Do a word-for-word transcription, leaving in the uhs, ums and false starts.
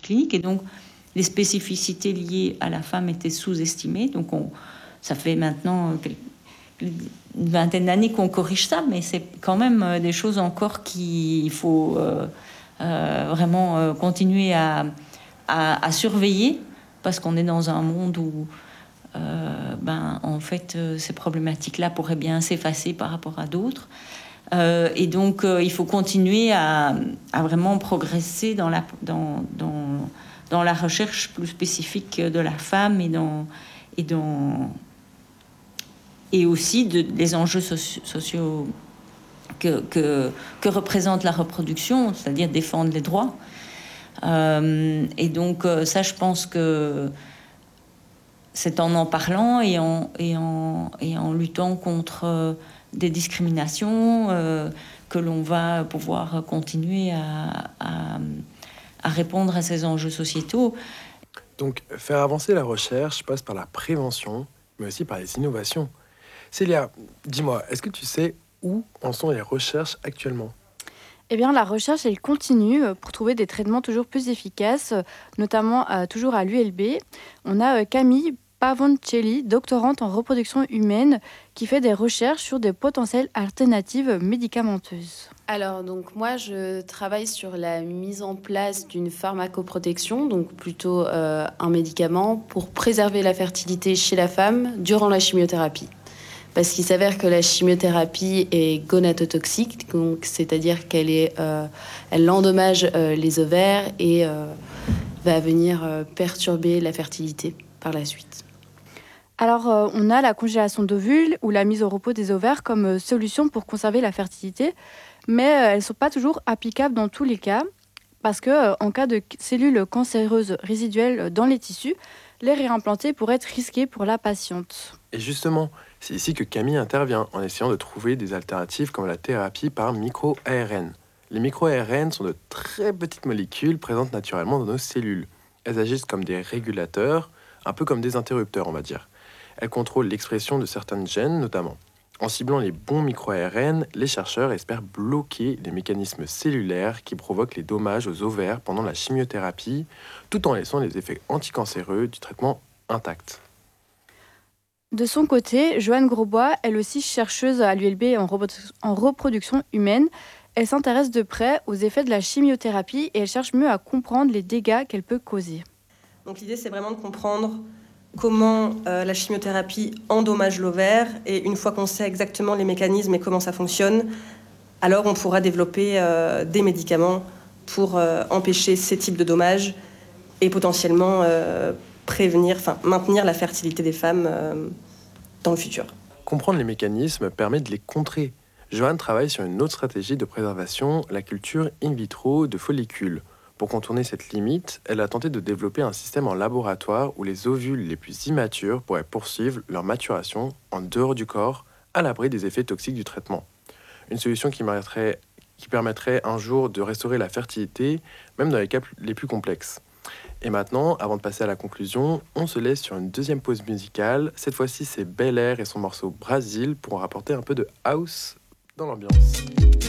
clinique. Et donc, les spécificités liées à la femme étaient sous-estimées. Donc, on, ça fait maintenant une vingtaine d'années qu'on corrige ça, mais c'est quand même des choses encore qu'il faut euh, euh, vraiment euh, continuer à, à, à surveiller, parce qu'on est dans un monde où, euh, ben, en fait, euh, ces problématiques-là pourraient bien s'effacer par rapport à d'autres. Euh, et donc, euh, il faut continuer à, à vraiment progresser dans la, dans, dans, dans la recherche plus spécifique de la femme et dans... Et dans et aussi de, des enjeux soci- sociaux que, que, que représente la reproduction, c'est-à-dire défendre les droits. Euh, et donc, euh, ça, je pense que c'est en en parlant et en, et en, et en luttant contre euh, des discriminations euh, que l'on va pouvoir continuer à, à, à répondre à ces enjeux sociétaux. Donc, faire avancer la recherche passe par la prévention, mais aussi par les innovations. Célia, dis-moi, est-ce que tu sais où en sont les recherches actuellement? Eh bien, la recherche, elle continue euh, pour trouver des traitements toujours plus efficaces, euh, notamment euh, toujours à l'U L B. On a euh, Camille Pavoncelli, doctorante en reproduction humaine, qui fait des recherches sur des potentielles alternatives médicamenteuses. Alors, donc moi, je travaille sur la mise en place d'une pharmacoprotection, donc plutôt euh, un médicament pour préserver la fertilité chez la femme durant la chimiothérapie. Parce qu'il s'avère que la chimiothérapie est gonatotoxique, donc c'est-à-dire qu'elle est, euh, elle endommage euh, les ovaires et euh, va venir euh, perturber la fertilité par la suite. Alors, euh, on a la congélation d'ovules ou la mise au repos des ovaires comme euh, solution pour conserver la fertilité, mais euh, elles ne sont pas toujours applicables dans tous les cas, parce que euh, en cas de cellules cancéreuses résiduelles dans les tissus, les réimplanter pourrait être risqué pour la patiente. Et justement, c'est ici que Camille intervient en essayant de trouver des alternatives comme la thérapie par micro-A R N. Les micro-A R N sont de très petites molécules présentes naturellement dans nos cellules. Elles agissent comme des régulateurs, un peu comme des interrupteurs, on va dire. Elles contrôlent l'expression de certains gènes, notamment. En ciblant les bons micro-A R N, les chercheurs espèrent bloquer les mécanismes cellulaires qui provoquent les dommages aux ovaires pendant la chimiothérapie, tout en laissant les effets anticancéreux du traitement intacts. De son côté, Joanne Grosbois, elle aussi chercheuse à l'U L B en, reprodu- en reproduction humaine, elle s'intéresse de près aux effets de la chimiothérapie et elle cherche mieux à comprendre les dégâts qu'elle peut causer. Donc l'idée, c'est vraiment de comprendre comment euh, la chimiothérapie endommage l'ovaire, et une fois qu'on sait exactement les mécanismes et comment ça fonctionne, alors on pourra développer euh, des médicaments pour euh, empêcher ces types de dommages et potentiellement euh, prévenir, enfin maintenir la fertilité des femmes euh, dans le futur. Comprendre les mécanismes permet de les contrer. Joanne travaille sur une autre stratégie de préservation, la culture in vitro de follicules. Pour contourner cette limite, elle a tenté de développer un système en laboratoire où les ovules les plus immatures pourraient poursuivre leur maturation en dehors du corps, à l'abri des effets toxiques du traitement. Une solution qui permettrait, qui permettrait un jour de restaurer la fertilité, même dans les cas les plus complexes. Et maintenant, avant de passer à la conclusion, on se laisse sur une deuxième pause musicale. Cette fois-ci, c'est Bel Air et son morceau Brésil pour en rapporter un peu de house dans l'ambiance.